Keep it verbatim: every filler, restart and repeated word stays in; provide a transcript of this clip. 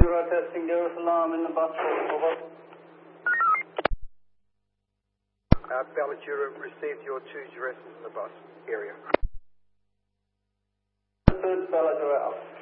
Zero testing Jerusalem in the bus. Over. Uh, Ballajura received your two addresses in the bus area. Ballajura out.